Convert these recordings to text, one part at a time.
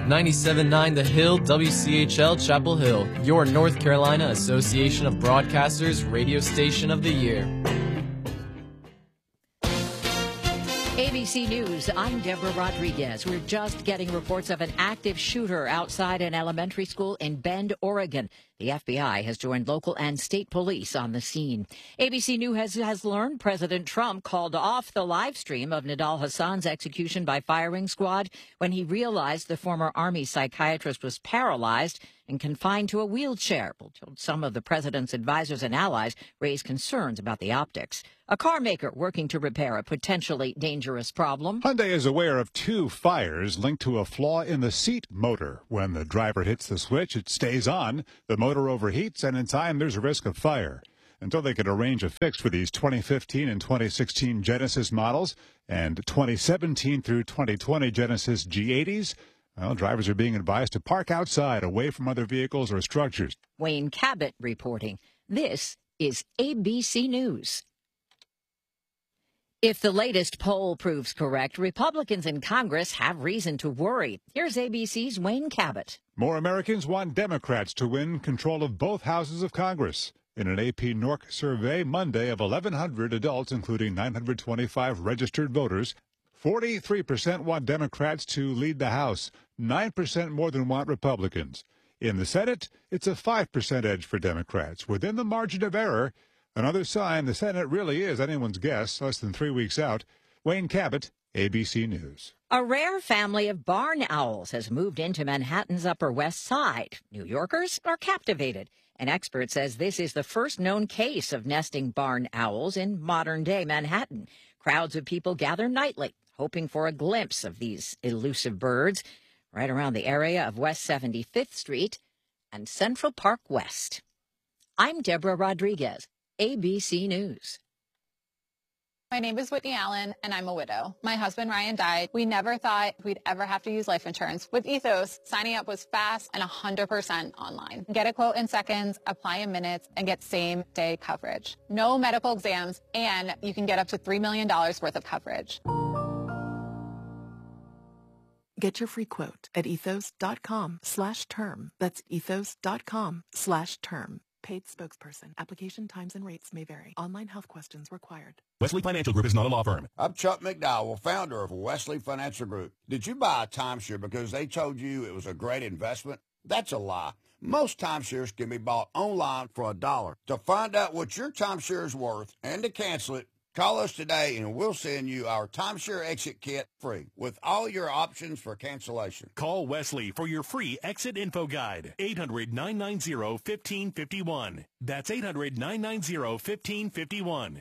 97.9 The Hill, WCHL Chapel Hill, your North Carolina Association of Broadcasters radio station of the year. ABC News, I'm Deborah Rodriguez. We're just getting reports of an active shooter outside an elementary school in Bend, Oregon. The FBI has joined local and state police on the scene. ABC News has learned President Trump called off the live stream of Nidal Hassan's execution by firing squad when he realized the former Army psychiatrist was paralyzed and confined to a wheelchair. Some of the president's advisors and allies raised concerns about the optics. A car maker working to repair a potentially dangerous problem. Hyundai is aware of 2 fires linked to a flaw in the seat motor. When the driver hits the switch, it stays on. The motor overheats, and in time, there's a risk of fire. Until they can arrange a fix for these 2015 and 2016 Genesis models and 2017 through 2020 Genesis G80s, well, drivers are being advised to park outside, away from other vehicles or structures. Wayne Cabot reporting. This is ABC News. If the latest poll proves correct, Republicans in Congress have reason to worry. Here's ABC's Wayne Cabot. More Americans want Democrats to win control of both houses of Congress. In an AP NORC survey Monday of 1,100 adults, including 925 registered voters, 43% want Democrats to lead the House, 9% more than want Republicans. In the Senate, it's a 5% edge for Democrats. Within the margin of error, another sign the Senate really is anyone's guess, less than 3 weeks out. Wayne Cabot, ABC News. A rare family of barn owls has moved into Manhattan's Upper West Side. New Yorkers are captivated. An expert says this is the first known case of nesting barn owls in modern-day Manhattan. Crowds of people gather nightly, hoping for a glimpse of these elusive birds right around the area of West 75th Street and Central Park West. I'm Deborah Rodriguez, ABC News. My name is Whitney Allen, and I'm a widow. My husband, Ryan, died. We never thought we'd ever have to use life insurance. With Ethos, signing up was fast and 100% online. Get a quote in seconds, apply in minutes, and get same-day coverage. No medical exams, and you can get up to $3 million worth of coverage. Get your free quote at ethos.com/term. That's ethos.com/term. Paid spokesperson. Application times and rates may vary. Online health questions required. Wesley Financial Group is not a law firm. I'm Chuck McDowell, founder of Wesley Financial Group. Did you buy a timeshare because they told you it was a great investment? That's a lie. Most timeshares can be bought online for $1. To find out what your timeshare is worth and to cancel it, call us today and we'll send you our timeshare exit kit free with all your options for cancellation. Call Wesley for your free exit info guide. 800-990-1551. That's 800-990-1551.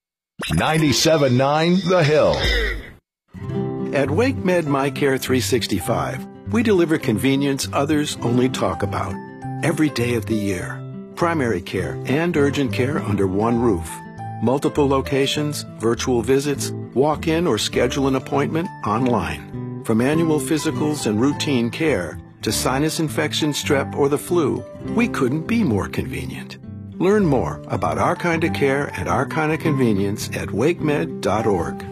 97.9 The Hill. At WakeMed MyCare 365, we deliver convenience others only talk about. Every day of the year. Primary care and urgent care under one roof. Multiple locations, virtual visits, walk-in or schedule an appointment online. From annual physicals and routine care to sinus infection, strep, or the flu, we couldn't be more convenient. Learn more about our kind of care and our kind of convenience at wakemed.org.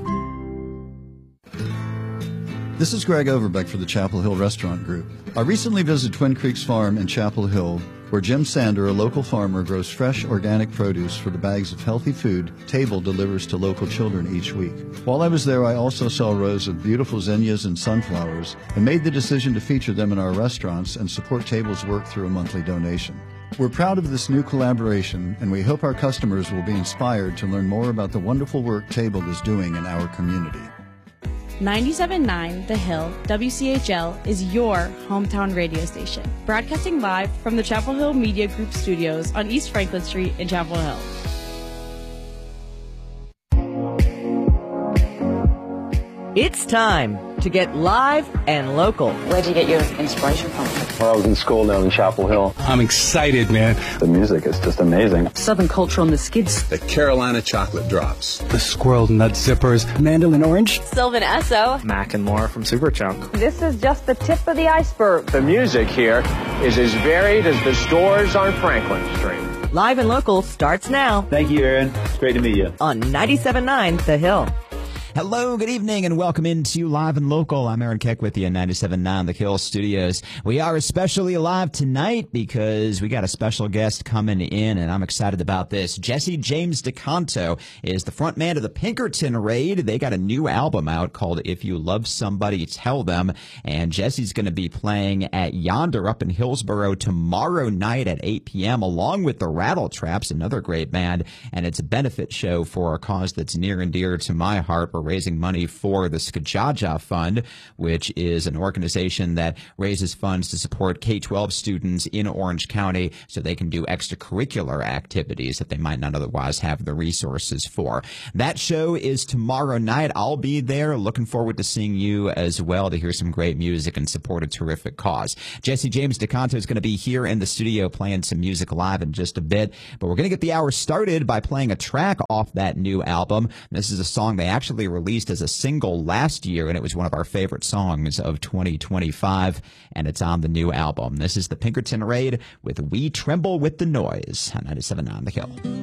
This is Greg Overbeck for the Chapel Hill Restaurant Group. I recently visited Twin Creeks Farm in Chapel Hill, where Jim Sander, a local farmer, grows fresh organic produce for the bags of healthy food Table delivers to local children each week. While I was there, I also saw rows of beautiful zinnias and sunflowers and made the decision to feature them in our restaurants and support Table's work through a monthly donation. We're proud of this new collaboration, and we hope our customers will be inspired to learn more about the wonderful work Table is doing in our community. 97.9 The Hill, WCHL, is your hometown radio station. Broadcasting live from the Chapel Hill Media Group studios on East Franklin Street in Chapel Hill. It's time to get live and local. Where'd you get your inspiration from? Well, I was in school down in Chapel Hill. I'm excited, man. The music is just amazing. Southern culture on the skids. The Carolina chocolate drops. The squirrel nut zippers. Mandolin orange. Sylvan Esso. Mac and More from Superchunk. This is just the tip of the iceberg. The music here is as varied as the stores on Franklin Street. Live and local starts now. Thank you, Aaron. It's great to meet you. On 97.9 The Hill. Hello, good evening, and welcome into Live and Local. I'm Aaron Keck with you in 97.9 The Kill Studios. We are especially live tonight because we got a special guest coming in, and I'm excited about this. Jesse James DeCanto is the front man of the Pinkerton Raid. They got a new album out called If You Love Somebody, Tell Them, and Jesse's going to be playing at Yonder up in Hillsboro tomorrow night at 8 p.m. along with the Rattle Traps, another great band, and it's a benefit show for a cause that's near and dear to my heart. We're raising money for the Skajaja Fund, which is an organization that raises funds to support K-12 students in Orange County so they can do extracurricular activities that they might not otherwise have the resources for. That show is tomorrow night. I'll be there. Looking forward to seeing you as well to hear some great music and support a terrific cause. Jesse James DeCanto is going to be here in the studio playing some music live in just a bit, but we're going to get the hour started by playing a track off that new album. This is a song they actually released as a single last year, and it was one of our favorite songs of 2025, and it's on the new album. This is the Pinkerton Raid with We Tremble with the Noise on 97.9 The Kill.